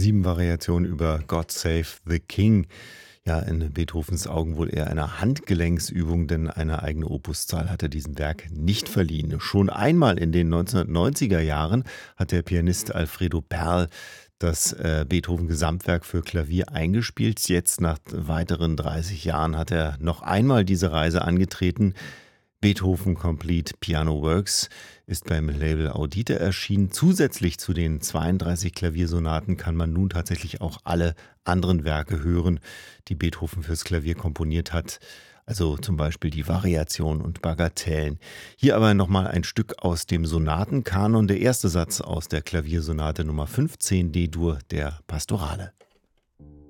7 Variationen über God Save the King. Ja, in Beethovens Augen wohl eher eine Handgelenksübung, denn eine eigene Opuszahl hat er diesem Werk nicht verliehen. Schon einmal in den 1990er Jahren hat der Pianist Alfredo Perl das Beethoven-Gesamtwerk für Klavier eingespielt. Jetzt, nach weiteren 30 Jahren, hat er noch einmal diese Reise angetreten. Beethoven Complete Piano Works ist beim Label Audite erschienen. Zusätzlich zu den 32 Klaviersonaten kann man nun tatsächlich auch alle anderen Werke hören, die Beethoven fürs Klavier komponiert hat. Also zum Beispiel die Variationen und Bagatellen. Hier aber nochmal ein Stück aus dem Sonatenkanon, der erste Satz aus der Klaviersonate Nummer 15 D-Dur der Pastorale.